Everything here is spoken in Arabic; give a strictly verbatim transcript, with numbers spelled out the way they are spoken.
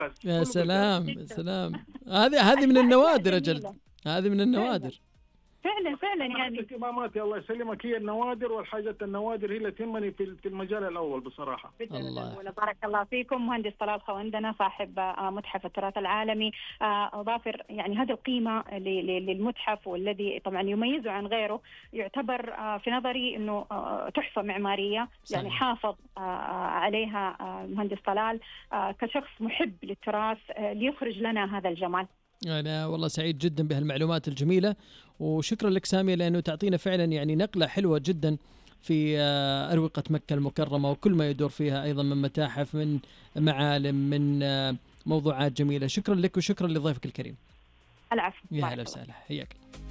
يا كله بالقلب. سلام سلام، هذه هذه من النوادر أجل، جميلة هذه من النوادر. فعلا فعلا يعني. اهتماماتي الله يسلمك هي النوادر، والحاجات النوادر هي اللي تهمني في في المجال الاول بصراحه. الله. ولا بارك الله فيكم. مهندس طلال خوندنا صاحب آه، متحف التراث العالمي، آه، ضافر يعني هذه القيمة ل- ل- للمتحف، والذي طبعا يميزه عن غيره، يعتبر آه، في نظري أنه آه، تحفة معمارية. صحيح. يعني حافظ آه، عليها آه، مهندس طلال آه، كشخص محب للتراث آه، ليخرج لنا هذا الجمال. أنا والله سعيد جدا بهالمعلومات الجميلة، وشكرا لك سامية لأنه تعطينا فعلا يعني نقلة حلوة جدا في آه، أروقة مكة المكرمة وكل ما يدور فيها، أيضا من متاحف، من معالم، من آه، موضوعات جميلة. شكرا لك وشكرا لضيفك الكريم. العفو. يا بارك هلا الله. وسهلا، حياك.